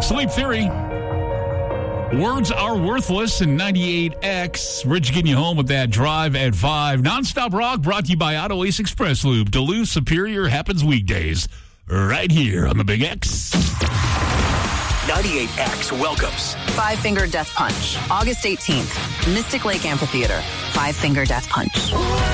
Sleep Theory. Words are worthless in 98X. Rich getting you home with that drive at 5. Nonstop rock brought to you by Auto Ace Express Loop. Duluth Superior happens weekdays. Right here on the Big X. 98X welcomes Five Finger Death Punch. August 18th. Mystic Lake Amphitheater. Five Finger Death Punch.